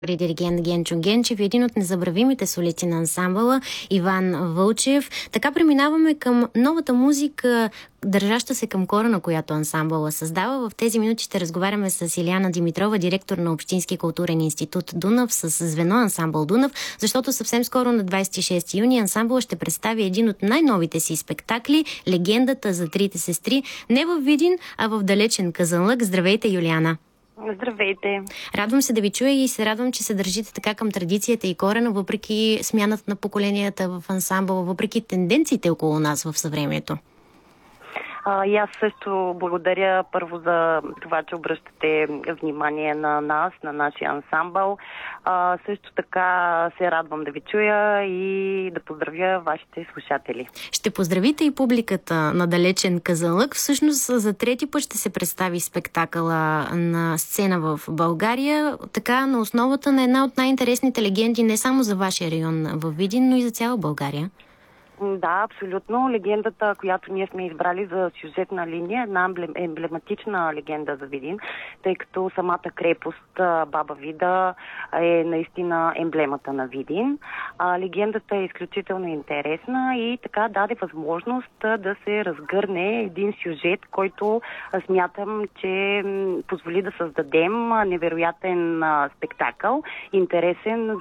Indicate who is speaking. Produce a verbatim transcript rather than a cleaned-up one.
Speaker 1: Диригент Генчо Генчев и един от незабравимите солисти на ансамбъла Иван Вълчев. Така преминаваме към новата музика, държаща се към корена, която ансамбъла създава. В тези минути ще разговаряме с Илияна Димитрова, директор на Общински културен институт Дунав, с звено Ансамбъл Дунав, защото съвсем скоро на двадесет и шести юни ансамбъл ще представи един от най-новите си спектакли – Легендата за трите сестри, не в Видин, а в далечен Казанлък. Здравейте, Юлияна!
Speaker 2: Здравейте!
Speaker 1: Радвам се да ви чуя и се радвам, че се държите така към традицията и корена, въпреки смяната на поколенията в ансамбъл, въпреки тенденциите около нас в съвремието.
Speaker 2: А, и аз също благодаря първо за това, че обръщате внимание на нас, на нашия ансамбъл. А, също така се радвам да ви чуя и да поздравя вашите слушатели.
Speaker 1: Ще поздравите и публиката на далечен Казанлък. Всъщност за трети път ще се представи спектакъла на сцена в България, така на основата на една от най-интересните легенди не само за вашия район във Видин, но и за цяла България.
Speaker 2: Да, абсолютно. Легендата, която ние сме избрали за сюжетна линия, е една емблематична легенда за Видин, тъй като самата крепост Баба Вида е наистина емблемата на Видин. А, легендата е изключително интересна и така даде възможност да се разгърне един сюжет, който смятам, че позволи да създадем невероятен спектакъл, интересен